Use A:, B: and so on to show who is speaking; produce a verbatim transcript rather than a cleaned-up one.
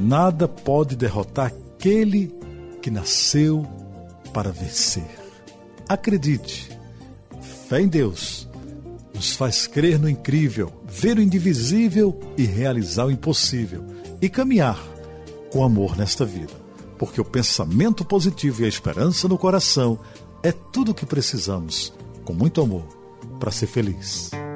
A: Nada pode derrotar aquele que nasceu para vencer. Acredite, fé em Deus nos faz crer no incrível, ver o indivisível e realizar o impossível, e caminhar com amor nesta vida, porque o pensamento positivo e a esperança no coração é tudo o que precisamos, com muito amor, para ser feliz.